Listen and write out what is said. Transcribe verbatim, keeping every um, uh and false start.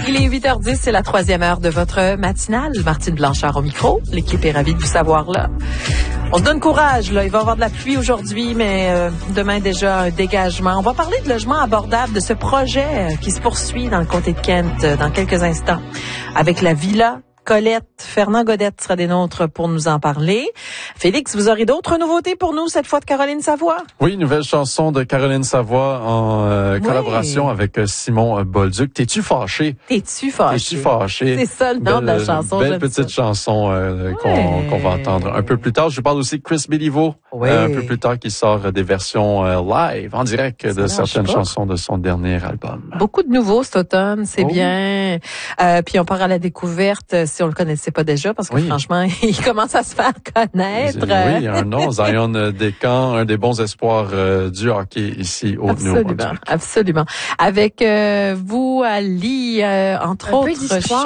Il est huit heures dix, c'est la troisième heure de votre matinale. Martine Blanchard au micro. L'équipe est ravie de vous savoir là. On se donne courage, là. Il va y avoir de la pluie aujourd'hui, mais euh, demain déjà un dégagement. On va parler de logement abordable, de ce projet euh, qui se poursuit dans le comté de Kent euh, dans quelques instants avec la Villa Colette. Fernand Godette sera des nôtres pour nous en parler. Félix, vous aurez d'autres nouveautés pour nous, cette fois de Caroline Savoie? Oui, nouvelle chanson de Caroline Savoie en euh, oui. collaboration avec euh, Simon Bolduc. T'es-tu fâché? T'es-tu fâché? T'es-tu fâché? C'est ça le nom belle, de la chanson. Belle petite ça. chanson euh, qu'on, ouais. qu'on va entendre un peu plus tard. Je parle aussi de Chris Béliveau, oui. euh, un peu plus tard, qui sort des versions euh, live, en direct, ça de certaines pas. chansons de son dernier album. Beaucoup de nouveaux cet automne, c'est oh. bien. Euh, puis on part à la découverte, si on le connaissait pas déjà, parce que oui. franchement, il commence à se faire connaître. Oui, un nom, Zion Descamps, un des bons espoirs euh, du hockey ici au Nouveau-Brunswick. Absolument, absolument. Avec euh, vous, Ali, euh, entre un autres